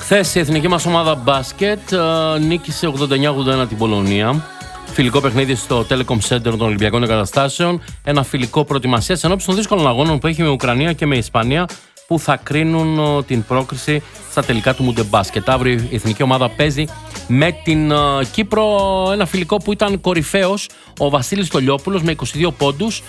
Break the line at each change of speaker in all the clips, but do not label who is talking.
Χθες η εθνική μας ομάδα μπάσκετ νίκησε 89-81 την Πολωνία. Φιλικό παιχνίδι στο Telecom Center των Ολυμπιακών Εγκαταστάσεων. Ένα φιλικό προετοιμασίας ενώπιση των δύσκολων αγώνων που έχει με Ουκρανία και με Ισπανία, που θα κρίνουν την πρόκριση στα τελικά του Μουντεμπάσκετ. Αύριο η εθνική ομάδα παίζει με την Κύπρο, ένα φιλικό που ήταν κορυφαίος ο Βασίλης Τολιόπουλος με 22 πόντους,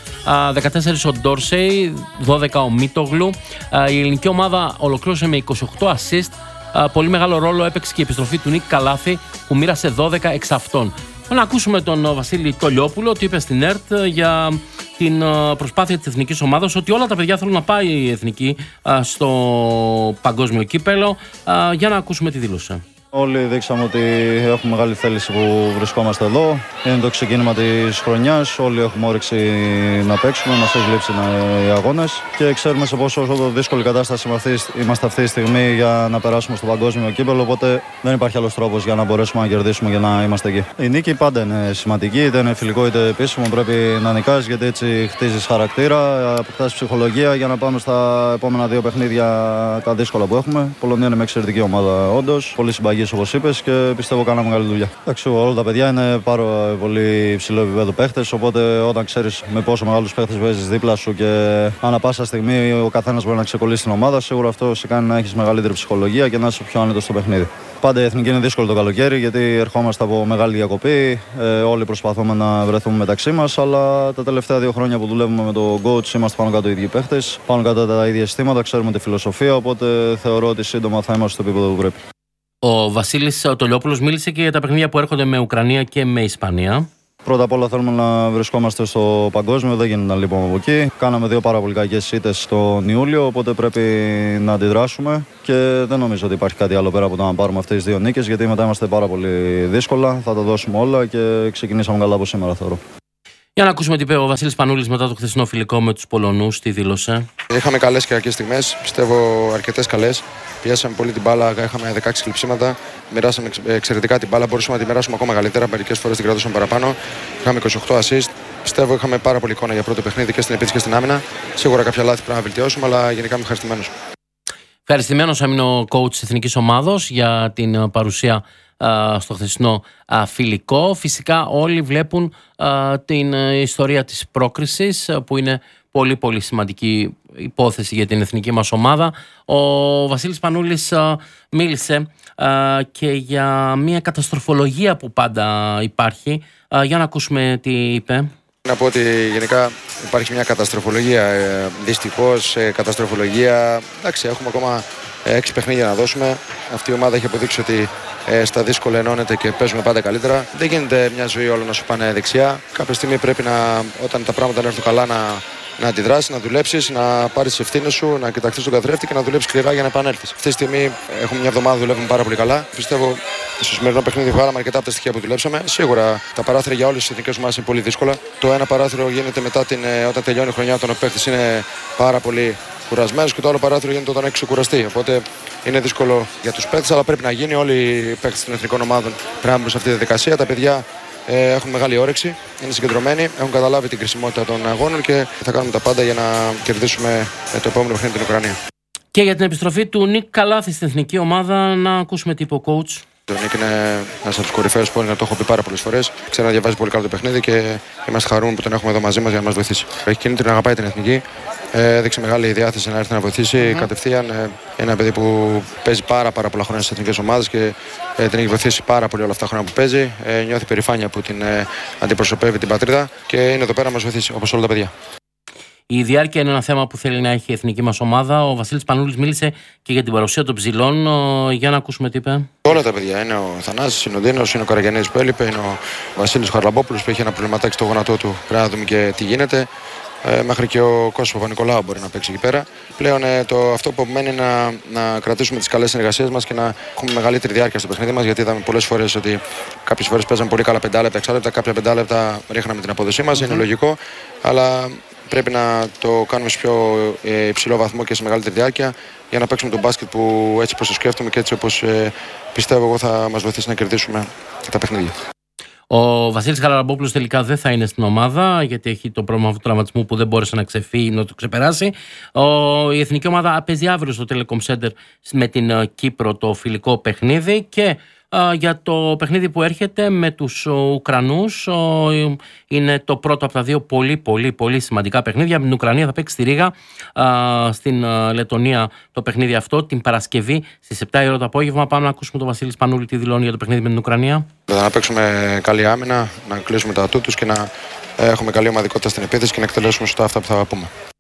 14 ο Ντόρσεϊ, 12 ο Μίτογλου. Η ελληνική ομάδα ολοκλήρωσε με 28 assist. Πολύ μεγάλο ρόλο έπαιξε και η επιστροφή του Νίκ Καλάθη, που μοίρασε 12 εξ αυτών. Να ακούσουμε τον Βασίλη Τολιόπουλο, ότι είπε στην ΕΡΤ για την προσπάθεια της εθνικής ομάδας, ότι όλα τα παιδιά θέλουν να πάει η εθνική στο παγκόσμιο κύπελο. Για να ακούσουμε τη δήλωση.
Όλοι δείξαμε ότι έχουμε μεγάλη θέληση που βρισκόμαστε εδώ. Είναι το ξεκίνημα της χρονιάς. Όλοι έχουμε όρεξη να παίξουμε. Μας έχει λείψει οι αγώνες και ξέρουμε σε πόσο δύσκολη κατάσταση είμαστε αυτή τη στιγμή για να περάσουμε στο παγκόσμιο κύπελλο. Οπότε δεν υπάρχει άλλος τρόπος για να μπορέσουμε να κερδίσουμε και να είμαστε εκεί. Η νίκη πάντα είναι σημαντική, είτε είναι φιλικό είτε επίσημο. Πρέπει να νικάς, γιατί έτσι χτίζεις χαρακτήρα, αποκτάς ψυχολογία για να πάμε στα επόμενα δύο παιχνίδια τα δύσκολα που έχουμε. Η Πολωνία είναι με εξαιρετική ομάδα, όντως. Πολύ συμπαγή, όπως είπες, και πιστεύω κάναμε καλή δουλειά. Εντάξει, όλα τα παιδιά είναι πάρα πολύ υψηλό επίπεδο παίχτες, οπότε όταν ξέρεις με πόσο μεγάλους παίχτες παίζεις δίπλα σου και ανά πάσα στιγμή ο καθένας μπορεί να ξεκολλήσει την ομάδα, σίγουρα αυτό σε κάνει να έχεις μεγαλύτερη ψυχολογία και να είσαι πιο άνετος στο παιχνίδι. Πάντα η εθνική είναι δύσκολο το καλοκαίρι, γιατί ερχόμαστε από μεγάλη διακοπή. Όλοι προσπαθούμε να βρεθούμε μεταξύ μας, αλλά τα τελευταία 2 χρόνια που δουλεύουμε με τον coach είμαστε πάνω κάτω οι ίδιοι παίχτες, πάνω κάτω τα ίδια αισθήματα, ξέρουμε τη φιλοσοφία, οπότε θεωρώ ότι σύντομα θα είμαστε στο επίπεδο που πρέπει.
Ο Βασίλης Τολιόπουλος μίλησε και για τα παιχνίδια που έρχονται με Ουκρανία και με Ισπανία.
Πρώτα απ' όλα θέλουμε να βρισκόμαστε στο παγκόσμιο, δεν γίνεται να λείπουμε από εκεί. Κάναμε 2 πάρα πολύ κακές ήττες τον Ιούλιο, οπότε πρέπει να αντιδράσουμε και δεν νομίζω ότι υπάρχει κάτι άλλο πέρα από το να πάρουμε αυτές τις 2 νίκες, γιατί μετά είμαστε πάρα πολύ δύσκολα, θα τα δώσουμε όλα και ξεκινήσαμε καλά από σήμερα, θεωρώ.
Για να ακούσουμε τι είπε ο Βασίλης Πανούλης μετά το χθεσινό φιλικό με τους Πολωνούς, τι δήλωσε.
Είχαμε καλές και κακές στιγμές, πιστεύω αρκετές καλές. Πιάσαμε πολύ την μπάλα, είχαμε 16 κλειψίματα. Μοιράσαμε εξαιρετικά την μπάλα, μπορούσαμε να τη μοιράσουμε ακόμα καλύτερα. Μερικές φορές την κρατούσαμε παραπάνω. Είχαμε 28 assist. Πιστεύω είχαμε πάρα πολύ εικόνα για πρώτο παιχνίδι και στην επίθεση και στην άμυνα. Σίγουρα κάποια λάθη πρέπει να βελτιώσουμε, αλλά γενικά είμαι ευχαριστημένος. Ευχαριστημένος
έμεινε ο coach της εθνικής ομάδος για την παρουσία στο χθεσινό φιλικό. Φυσικά όλοι βλέπουν την ιστορία της πρόκρισης, που είναι πολύ πολύ σημαντική υπόθεση για την εθνική μας ομάδα. Ο Βασίλης Πανούλης μίλησε και για μια καταστροφολογία που πάντα υπάρχει. Για να ακούσουμε τι είπε.
Να πω ότι γενικά υπάρχει μια καταστροφολογία. Δυστυχώς, καταστροφολογία. Εντάξει, έχουμε ακόμα 6 παιχνίδια να δώσουμε. Αυτή η ομάδα έχει αποδείξει ότι στα δύσκολα ενώνεται και παίζουμε πάντα καλύτερα. Δεν γίνεται μια ζωή όλο να σου πάνε δεξιά. Κάποια στιγμή πρέπει όταν τα πράγματα έρθουν καλά, να αντιδράσεις, να δουλέψεις, να πάρεις τις ευθύνες σου, να κοιταχθείς τον καθρέφτη και να δουλέψεις σκληρά για να επανέλθεις. Αυτή τη στιγμή έχουμε μια εβδομάδα, δουλεύουμε πάρα πολύ καλά. Πιστεύω στο σημερινό παιχνίδι βγάλαμε αρκετά από τα στοιχεία που δουλέψαμε. Σίγουρα τα παράθυρα για όλες τις εθνικές ομάδες είναι πολύ δύσκολα. Το ένα παράθυρο γίνεται μετά όταν τελειώνει η χρονιά, όταν ο παίκτης είναι πάρα πολύ κουρασμένος, και το άλλο παράθυρο γίνεται όταν έχει ξεκουραστεί. Οπότε είναι δύσκολο για τους παίκτες, αλλά πρέπει να γίνει. Όλοι οι παίκτες των εθνικών ομάδων πρέπει να μπουν σε αυτή τη διαδικασία. Τα παιδιά έχουν μεγάλη όρεξη, είναι συγκεντρωμένοι, έχουν καταλάβει την κρισιμότητα των αγώνων και θα κάνουμε τα πάντα για να κερδίσουμε το επόμενο παιχνίδι την Ουκρανία.
Και για την επιστροφή του Νίκ Καλάθη στην εθνική ομάδα, να ακούσουμε τι είπε ο coach.
Ο Νίκ είναι ένας από τους κορυφαίους που είναι, το έχω πει πάρα πολλές φορές. Ξέρει να διαβάζει πολύ καλά το παιχνίδι και είμαστε χαρούμενοι που τον έχουμε εδώ μαζί μας για να μας βοηθήσει. Έχει κίνητρο να αγαπάει την εθνική. Έδειξε μεγάλη διάθεση να έρθει να βοηθήσει κατευθείαν. Είναι ένα παιδί που παίζει πάρα πολλά χρόνια στις εθνικές ομάδες και την έχει βοηθήσει πάρα πολύ όλα αυτά τα χρόνια που παίζει. Νιώθει περηφάνεια που την αντιπροσωπεύει την πατρίδα και είναι εδώ πέρα να μας βοηθήσει, όπως όλα τα παιδιά.
Η διάρκεια είναι ένα θέμα που θέλει να έχει η εθνική μας ομάδα. Ο Βασίλης Πανούλης μίλησε και για την παρουσία των ψηλών. Για να ακούσουμε τι είπε.
Όλα τα παιδιά. Είναι ο Θανάσης, είναι ο Ντίνος, είναι ο Καραγιαννίδης που έλειπε, είναι ο Βασίλης Χαρλαμπόπουλος που έχει ένα προβληματάκι στο γόνατό του. Πρέπει να δούμε και τι γίνεται. Μέχρι και ο Κώστας Παπα-Νικολάου μπορεί να παίξει εκεί πέρα. Πλέον αυτό που απομένει είναι να κρατήσουμε τις καλές συνεργασίες μας και να έχουμε μεγαλύτερη διάρκεια στο παιχνίδι μας. Γιατί είδαμε πολλές φορές ότι κάποιες φορές παίζαμε πολύ καλά 5 λεπτά, 6 λεπτά, κάποια 5 λεπτά ρίχναμε την απόδοσή μας. Είναι λογικό, αλλά πρέπει να το κάνουμε σε πιο υψηλό βαθμό και σε μεγαλύτερη διάρκεια για να παίξουμε τον μπάσκετ που έτσι όπως το σκέφτομαι και έτσι όπως πιστεύω εγώ θα μας βοηθήσει να κερδίσουμε τα παιχνίδια.
Ο Βασίλης Χαραλαμπόπουλος τελικά δεν θα είναι στην ομάδα, γιατί έχει το πρόβλημα του τραυματισμού που δεν μπόρεσε να ξεφύγει, να το ξεπεράσει. Η εθνική ομάδα παίζει αύριο στο Telecom Center με την Κύπρο το φιλικό παιχνίδι, και για το παιχνίδι που έρχεται με τους Ουκρανούς είναι το πρώτο από τα δύο πολύ σημαντικά παιχνίδια. Με την Ουκρανία θα παίξει στη Ρήγα, στην Λετωνία, το παιχνίδι αυτό την Παρασκευή στις 7 η ώρα το απόγευμα. Πάμε να ακούσουμε τον Βασίλη Σπανούλη τι δηλώνει για το παιχνίδι με την Ουκρανία.
Να παίξουμε καλή άμυνα, να κλείσουμε τα ατού τους και να έχουμε καλή ομαδικότητα στην επίθεση και να εκτελέσουμε σωστά αυτά που θα πούμε.